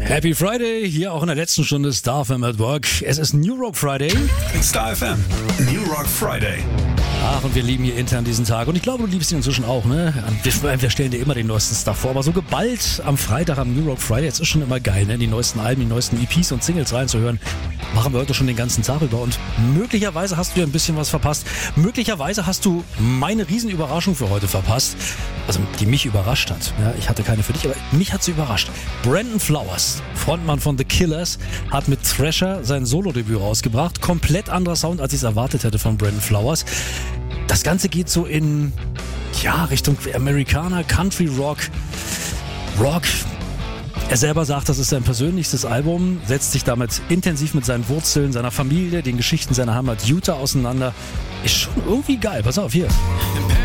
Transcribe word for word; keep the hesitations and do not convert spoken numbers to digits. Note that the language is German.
Happy Friday, hier auch in der letzten Stunde Star F M at Work. Es ist New Rock Friday. Star F M, New Rock Friday. Ach, und wir lieben hier intern diesen Tag. Und ich glaube, du liebst ihn inzwischen auch, ne? Wir, wir stellen dir immer den neuesten Stuff vor. Aber so geballt am Freitag am New Rock Friday, es ist schon immer geil, ne? Die neuesten Alben, die neuesten E Ps und Singles reinzuhören. Machen wir heute schon den ganzen Tag über. Und möglicherweise hast du ja ein bisschen was verpasst. Möglicherweise hast du meine Riesenüberraschung für heute verpasst. Also, die mich überrascht hat. Ja, ich hatte keine für dich, aber mich hat sie überrascht. Brandon Flowers, Frontmann von The Killers, hat mit Thrasher sein Solo-Debüt rausgebracht. Komplett anderer Sound, als ich es erwartet hätte von Brandon Flowers. Das Ganze geht so in, ja, Richtung Amerikaner, Country Rock, Rock. Er selber sagt, das ist sein persönlichstes Album, setzt sich damit intensiv mit seinen Wurzeln, seiner Familie, den Geschichten seiner Heimat Utah auseinander. Ist schon irgendwie geil. Pass auf, hier.